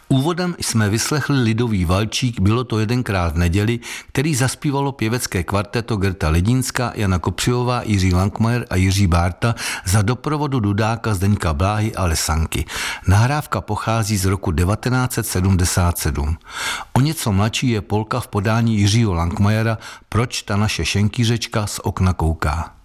Úvodem jsme vyslechli lidový valčík Bylo to jedenkrát v neděli, který zaspívalo pěvecké kvarteto Gerta Ledínská, Jana Kopřivová, Jiří Langmajer a Jiří Bárta za doprovodu dudáka Zdeňka Bláhy a Lesanky. Nahrávka pochází z roku 1977. O něco mladší je polka v podání Jiřího Langmajera Proč ta naše šenkýřečka z okna kouká.